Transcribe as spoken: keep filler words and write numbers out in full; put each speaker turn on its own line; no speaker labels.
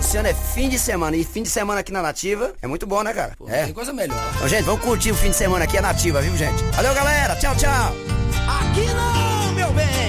esse ano é fim de semana. E fim de semana aqui na Nativa é muito bom, né, cara?
Pô,
é.
Tem coisa melhor.
Então, gente, vamos curtir o fim de semana aqui, a Nativa, viu, gente? Valeu, galera. Tchau, tchau.
Aqui não, meu bem.